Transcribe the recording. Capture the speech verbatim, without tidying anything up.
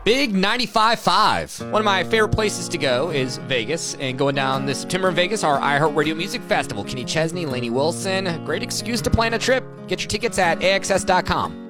Big ninety-five point five. One of my favorite places to go is Vegas, and going down this September in Vegas, our iHeartRadio Music Festival. Kenny Chesney, Lainey Wilson, great excuse to plan a trip. Get your tickets at A X S dot com.